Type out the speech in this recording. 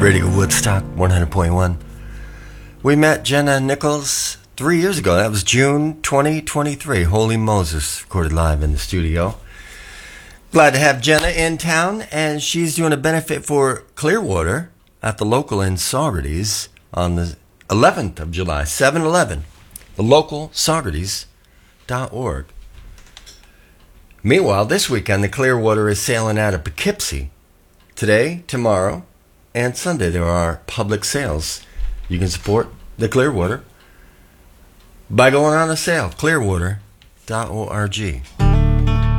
Radio Woodstock 100.1. We met Jenna Nichols 3 years ago. That was June 2023. Holy Moses, recorded live in the studio. Glad to have Jenna in town, and she's doing a benefit for Clearwater at the local in Saugerties on the 11th of July, 7-11. The local Saugerties.org. Meanwhile, this weekend, the Clearwater is sailing out of Poughkeepsie. Today, tomorrow, and Sunday, there are public sales. You can support the Clearwater by going on a sale, clearwater.org.